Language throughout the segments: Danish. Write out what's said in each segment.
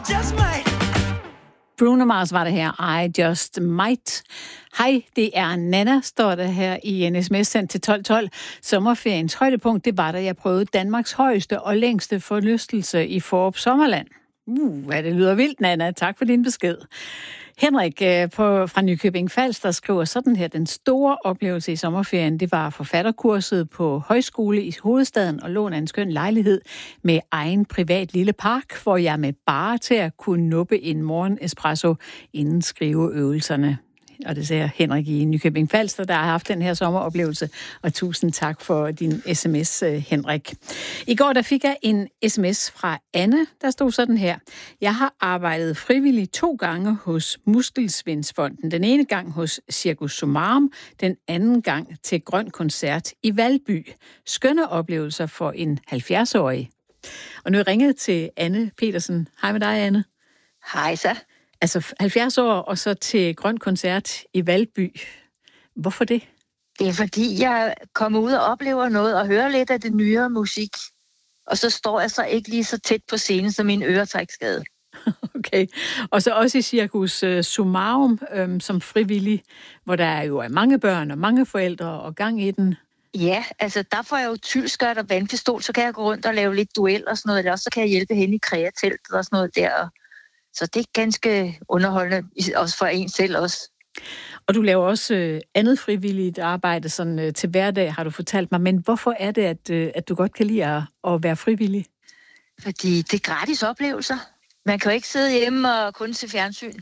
just might. Bruno Mars var det her, I Just Might. Hej, det er Nana, står der her i en sms sendt til 1212. Sommerferiens højdepunkt, det var, da jeg prøvede Danmarks højeste og længste forlystelse i Fårup Sommerland. Hvad det lyder vildt, Nana. Tak for din besked. Henrik fra Nykøbing Falster skriver sådan her: den store oplevelse i sommerferien, det var forfatterkurset på højskole i hovedstaden og lån af en skøn lejlighed med egen privat lille park, hvor jeg med bare til at kunne nuppe en morgen espresso inden skriveøvelserne. Og det siger Henrik i Nykøbing Falster, der har haft den her sommeroplevelse. Og tusind tak for din sms, Henrik. I går der fik jeg en sms fra Anne, der stod sådan her: jeg har arbejdet frivilligt 2 gange hos Muskelsvindsfonden. Den ene gang hos Cirkus Summarum, den anden gang til Grøn Koncert i Valby. Skønne oplevelser for en 70-årig. Og nu er jeg ringet til Anne Petersen. Hej med dig, Anne. Hej så. Altså 70 år, og så til Grøn Koncert i Valby. Hvorfor det? Det er fordi, jeg kommer ud og oplever noget og hører lidt af det nyere musik. Og så står jeg så ikke lige så tæt på scenen som min øretrækskade. Okay. Og så også i Cirkus Summarum som frivillig, hvor der jo er mange børn og mange forældre og gang i den. Ja, altså der får jeg jo tyldskørt og vandpistol, så kan jeg gå rundt og lave lidt duel og sådan noget. Eller så kan jeg hjælpe hende i kreateltet og sådan noget der. Så det er ganske underholdende, også for en selv også. Og du laver også andet frivilligt arbejde sådan, til hverdag, har du fortalt mig. Men hvorfor er det, at du godt kan lide at være frivillig? Fordi det er gratis oplevelser. Man kan jo ikke sidde hjemme og kun se fjernsyn.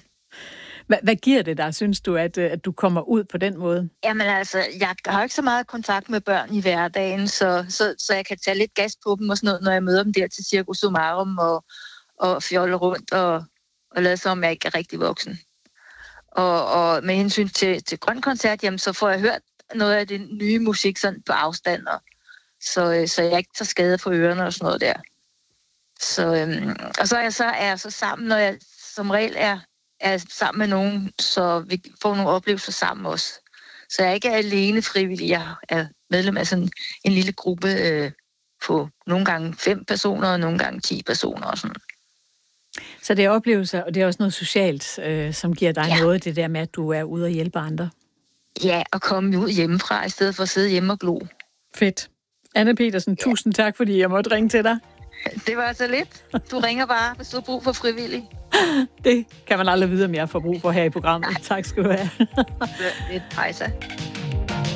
Hvad giver det dig, synes du, at du kommer ud på den måde? Jamen altså, jeg har ikke så meget kontakt med børn i hverdagen, så jeg kan tage lidt gas på dem og sådan noget, når jeg møder dem der til Cirkus Summarum og fjolle rundt og lade som om jeg ikke er rigtig voksen. Og med hensyn til Grøn Koncert, jamen, så får jeg hørt noget af det nye musik sådan på afstand, så jeg ikke tager skade på ørerne og sådan noget der. Og så er jeg så sammen, når jeg som regel er sammen med nogen, så vi får nogle oplevelser sammen også. Så jeg er ikke alene frivillig. Jeg er medlem af sådan en lille gruppe på nogle gange 5 personer og nogle gange 10 personer og sådan. Så det er oplevelser, og det er også noget socialt, som giver dig noget, det der med, at du er ude og hjælpe andre. Ja, og komme ud hjemmefra, i stedet for at sidde hjemme og glo. Fedt. Anne Petersen, tusind tak, fordi jeg måtte ringe til dig. Det var så lidt. Du ringer bare, hvis du har brug for frivillig. Det kan man aldrig vide, om jeg får brug for her i programmet. Nej. Tak skal du have. Hej så.